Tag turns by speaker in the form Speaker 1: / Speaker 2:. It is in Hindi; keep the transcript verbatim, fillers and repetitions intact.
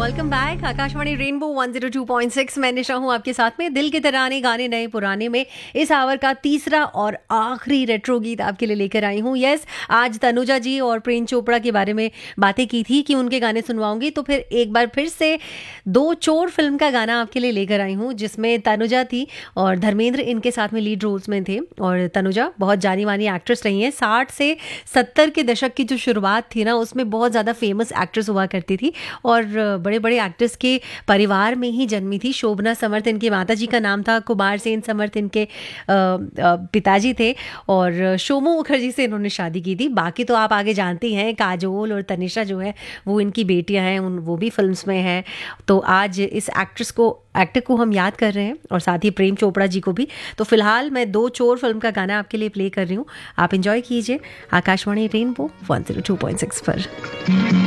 Speaker 1: Welcome back. Akashvani rainbow one zero two point six मैं निशा हूँ आपके साथ में। दिल के तराने गाने नए पुराने में इस आवर का तीसरा और आखिरी रेट्रो गीत आपके लिए लेकर आई हूँ। यस, आज तनुजा जी और प्रेम चोपड़ा के बारे में बातें की थी कि उनके गाने सुनवाऊंगी, तो फिर एक बार फिर से दो चोर फिल्म का गाना आपके लिए लेकर आई हूँ, जिसमें तनुजा थी और धर्मेंद्र इनके साथ में लीड रोल्स में थे। और तनुजा बहुत जानी मानी एक्ट्रेस रही हैं। साठ से सत्तर के दशक की जो शुरुआत थी ना, उसमें बहुत ज़्यादा फेमस एक्ट्रेस हुआ करती थी और बड़े बड़े एक्टर्स के परिवार में ही जन्मी थी। शोभना समर्थ इनके माताजी का नाम था, कुमार सेन समर्थ इनके पिताजी थे और शोमो मुखर्जी से इन्होंने शादी की थी। बाकी तो आप आगे जानती हैं, काजोल और तनिषा जो है वो इनकी बेटियां हैं, उन वो भी फिल्म्स में हैं। तो आज इस एक्ट्रेस को एक्टर को हम याद कर रहे हैं और साथ ही प्रेम चोपड़ा जी को भी। तो फिलहाल मैं दो चोर फिल्म का गाना आपके लिए प्ले कर रही हूँ, आप एंजॉय कीजिए Akashvani rainbow one zero two point six पर।